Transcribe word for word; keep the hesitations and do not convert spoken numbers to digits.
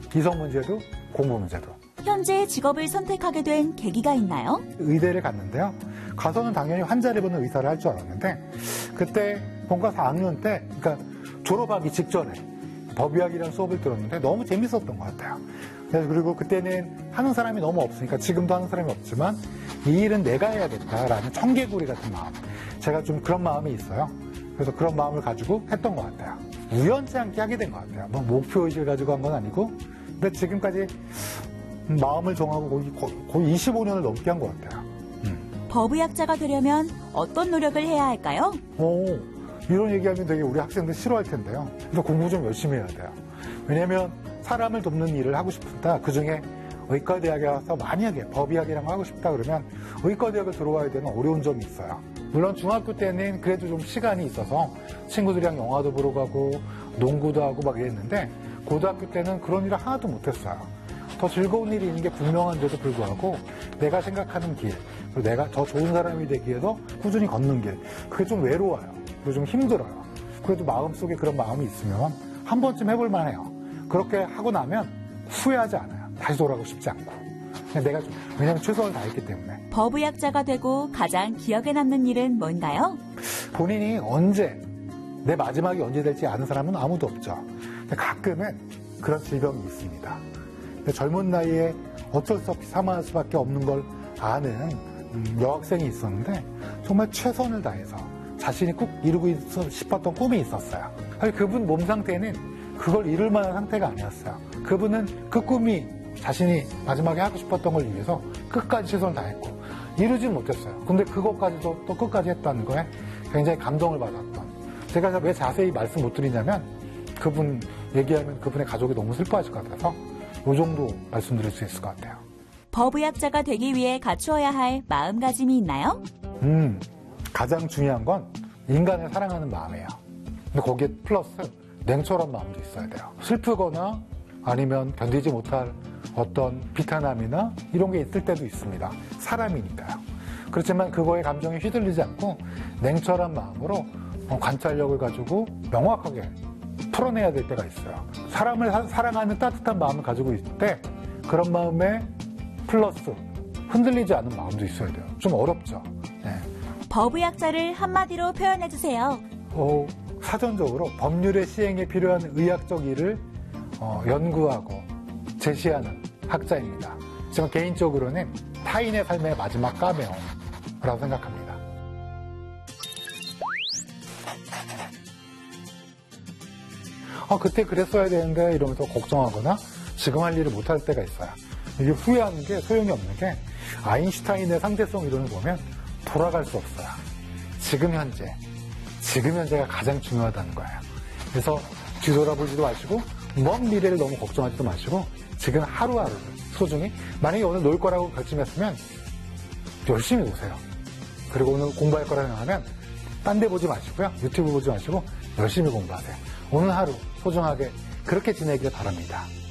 이성 문제도 공부 문제도. 현재 직업을 선택하게 된 계기가 있나요? 의대를 갔는데요. 가서는 당연히 환자를 보는 의사를 할 줄 알았는데 그때 본과 사 학년 때 그러니까 졸업하기 직전에 법의학이라는 수업을 들었는데 너무 재밌었던 것 같아요. 그래서 그리고 그때는 하는 사람이 너무 없으니까 지금도 하는 사람이 없지만 이 일은 내가 해야겠다라는 청개구리 같은 마음. 제가 좀 그런 마음이 있어요. 그래서 그런 마음을 가지고 했던 것 같아요. 우연치 않게 하게 된 것 같아요. 뭐 목표의식을 가지고 한 건 아니고 근데 지금까지 마음을 정하고 거의, 거의 이십오 년을 넘게 한 것 같아요. 음. 법의학자가 되려면 어떤 노력을 해야 할까요? 오, 이런 얘기하면 되게 우리 학생들 싫어할 텐데요. 그래서 공부 좀 열심히 해야 돼요. 왜냐면 사람을 돕는 일을 하고 싶다. 그중에 의과대학에 와서 만약에 법의학이랑 하고 싶다 그러면 의과대학을 들어와야 되는 어려운 점이 있어요. 물론 중학교 때는 그래도 좀 시간이 있어서 친구들이랑 영화도 보러 가고 농구도 하고 막 이랬는데 고등학교 때는 그런 일을 하나도 못했어요. 더 즐거운 일이 있는 게 분명한데도 불구하고 내가 생각하는 길, 그리고 내가 더 좋은 사람이 되기 위해서 꾸준히 걷는 길, 그게 좀 외로워요. 그리고 좀 힘들어요. 그래도 마음속에 그런 마음이 있으면 한 번쯤 해볼 만해요. 그렇게 하고 나면 후회하지 않아요. 다시 돌아가고 싶지 않고. 그냥 내가 좀, 왜냐면 최선을 다했기 때문에. 법의학자가 되고 가장 기억에 남는 일은 뭔가요? 본인이 언제, 내 마지막이 언제 될지 아는 사람은 아무도 없죠. 근데 가끔은 그런 질병이 있습니다. 젊은 나이에 어쩔 수 없이 사망할 수밖에 없는 걸 아는 여학생이 있었는데 정말 최선을 다해서 자신이 꼭 이루고 싶었던 꿈이 있었어요. 사실 그분 몸 상태는 그걸 이룰 만한 상태가 아니었어요. 그분은 그 꿈이 자신이 마지막에 하고 싶었던 걸 위해서 끝까지 최선을 다했고 이루진 못했어요. 근데 그것까지도 또 끝까지 했다는 거에 굉장히 감동을 받았던. 제가 왜 자세히 말씀 못 드리냐면 그분 얘기하면 그분의 가족이 너무 슬퍼하실 것 같아서 이 정도 말씀드릴 수 있을 것 같아요. 법의학자가 되기 위해 갖추어야 할 마음가짐이 있나요? 음, 가장 중요한 건 인간을 사랑하는 마음이에요. 근데 거기에 플러스 냉철한 마음도 있어야 돼요. 슬프거나 아니면 견디지 못할 어떤 비탄함이나 이런 게 있을 때도 있습니다. 사람이니까요. 그렇지만 그거에 감정에 휘둘리지 않고 냉철한 마음으로 관찰력을 가지고 명확하게 풀어내야 될 때가 있어요. 사람을 사, 사랑하는 따뜻한 마음을 가지고 있을 때 그런 마음에 플러스 흔들리지 않은 마음도 있어야 돼요. 좀 어렵죠. 네. 법의학자를 한마디로 표현해주세요. 어, 사전적으로 법률의 시행에 필요한 의학적 일을 어, 연구하고 제시하는 학자입니다. 저는 개인적으로는 타인의 삶의 마지막 까메오라고 생각합니다. 아, 그때 그랬어야 되는데 이러면서 걱정하거나 지금 할 일을 못할 때가 있어요. 이게 후회하는 게 소용이 없는 게 아인슈타인의 상대성 이론을 보면 돌아갈 수 없어요. 지금 현재, 지금 현재가 가장 중요하다는 거예요. 그래서 뒤돌아보지도 마시고 먼 미래를 너무 걱정하지도 마시고 지금 하루하루를 소중히 만약에 오늘 놀 거라고 결심했으면 열심히 노세요. 그리고 오늘 공부할 거라 생각하면 딴 데 보지 마시고요. 유튜브 보지 마시고 열심히 공부하세요. 오늘 하루 소중하게 그렇게 지내기를 바랍니다.